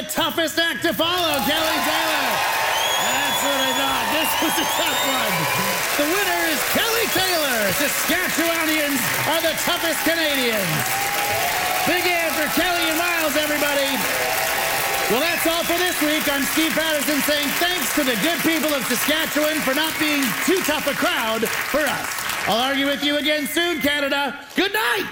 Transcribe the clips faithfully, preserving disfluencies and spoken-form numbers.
the toughest act to follow, Kelly Taylor. That's what I thought. This was a tough one. The winner is Kelly Taylor. Saskatchewanians are the toughest Canadians. Big hand for Kelly and Miles, everybody. Well, that's all for this week. I'm Steve Patterson saying thanks to the good people of Saskatchewan for not being too tough a crowd for us. I'll argue with you again soon, Canada. Good night.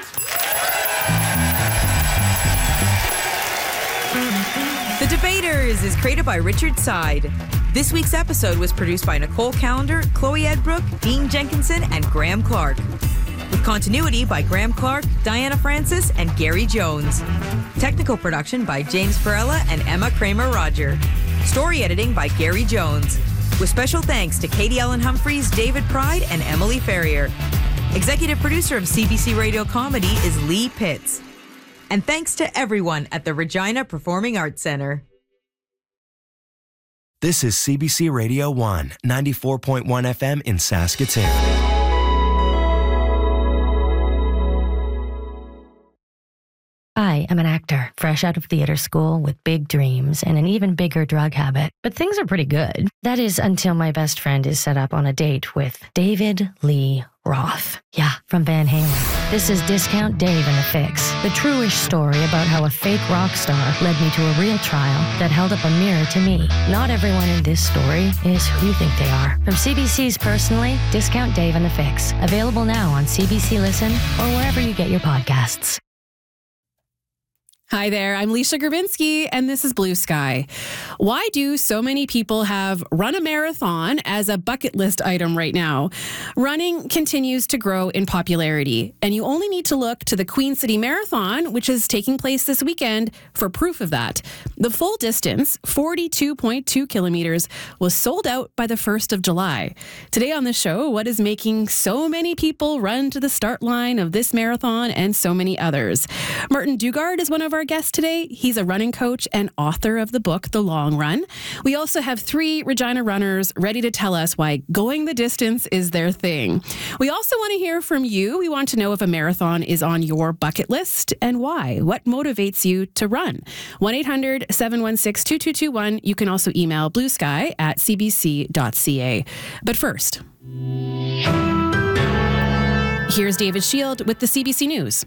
The Debaters is created by Richard Side. This week's episode was produced by Nicole Callender, Chloe Edbrook, Dean Jenkinson, and Graham Clark. With continuity by Graham Clark, Diana Francis, and Gary Jones. Technical production by James Perella and Emma Kramer-Roger. Story editing by Gary Jones. With special thanks to Katie Ellen Humphreys, David Pride, and Emily Ferrier. Executive producer of C B C Radio Comedy is Lee Pitts. And thanks to everyone at the Regina Performing Arts Center. This is C B C Radio one, ninety-four point one F M in Saskatoon. I am an actor, fresh out of theater school with big dreams and an even bigger drug habit. But things are pretty good. That is until my best friend is set up on a date with David Lee Roth. Yeah, from Van Halen. This is Discount Dave and the Fix, the true-ish story about how a fake rock star led me to a real trial that held up a mirror to me. Not everyone in this story is who you think they are. From C B C's Personally, Discount Dave and the Fix. Available now on C B C Listen or wherever you get your podcasts. Hi there, I'm Lisa Grabinski, and this is Blue Sky. Why do so many people have run a marathon as a bucket list item right now? Running continues to grow in popularity, and you only need to look to the Queen City Marathon, which is taking place this weekend, for proof of that. The full distance, forty-two point two kilometers, was sold out by the first of July. Today on the show, what is making so many people run to the start line of this marathon and so many others? Martin Dugard is one of our Our guest today. He's a running coach and author of the book, The Long Run. We also have three Regina runners ready to tell us why going the distance is their thing. We also want to hear from you. We want to know if a marathon is on your bucket list and why. What motivates you to run? one eight hundred seven one six two two two one. You can also email bluesky at c b c dot c a. But first, here's David Shield with the C B C News.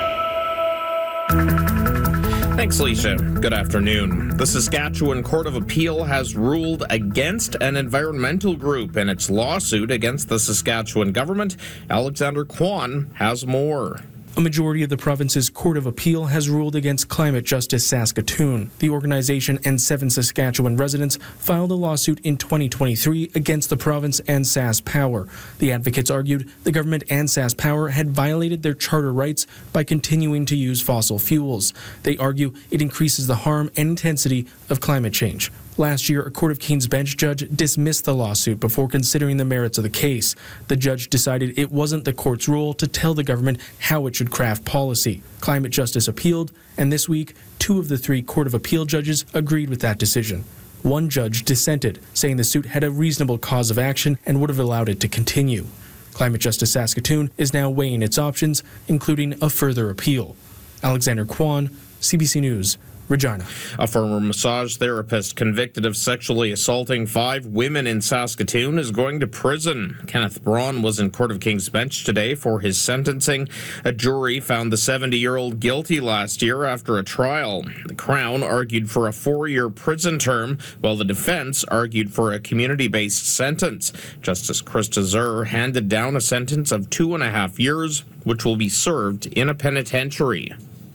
Thanks, Lisa. Good afternoon. The Saskatchewan Court of Appeal has ruled against an environmental group in its lawsuit against the Saskatchewan government. Alexander Kwan has more. A majority of the province's Court of Appeal has ruled against Climate Justice Saskatoon. The organization and seven Saskatchewan residents filed a lawsuit in twenty twenty-three against the province and SaskPower. The advocates argued the government and SaskPower had violated their charter rights by continuing to use fossil fuels. They argue it increases the harm and intensity of climate change. Last year, a Court of Keen's bench judge dismissed the lawsuit before considering the merits of the case. The judge decided it wasn't the court's role to tell the government how it should craft policy. Climate Justice appealed, and this week, two of the three Court of Appeal judges agreed with that decision. One judge dissented, saying the suit had a reasonable cause of action and would have allowed it to continue. Climate Justice Saskatoon is now weighing its options, including a further appeal. Alexander Kwan, C B C News, Regina. A former massage therapist convicted of sexually assaulting five women in Saskatoon is going to prison. Kenneth Braun was in Court of King's Bench today for his sentencing. A jury found the seventy-year-old guilty last year after a trial. The Crown argued for a four-year prison term, while the defense argued for a community-based sentence. Justice Krista Zur handed down a sentence of two and a half years, which will be served in a penitentiary.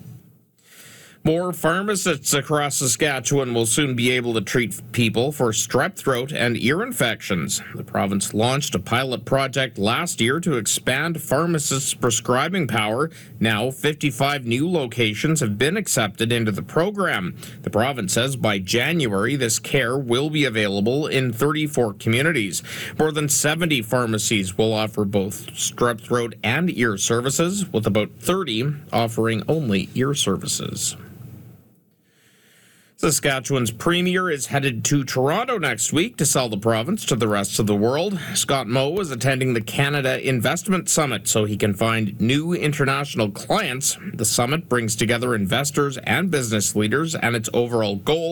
More pharmacists across Saskatchewan will soon be able to treat people for strep throat and ear infections. The province launched a pilot project last year to expand pharmacists' prescribing power. Now, fifty-five new locations have been accepted into the program. The province says by January, this care will be available in thirty-four communities. More than seventy pharmacies will offer both strep throat and ear services, with about thirty offering only ear services. Saskatchewan's premier is headed to Toronto next week to sell the province to the rest of the world. Scott Moe is attending the Canada Investment Summit so he can find new international clients. The summit brings together investors and business leaders, and its overall goal